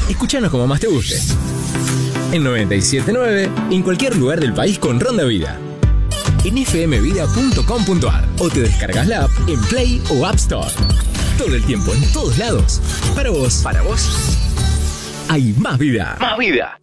Escúchanos como más te guste. En 97.9, en cualquier lugar del país con Ronda Vida. En fmvida.com.ar o te descargas la app en Play o App Store. Todo el tiempo, en todos lados. Para vos. Hay más vida. Más vida.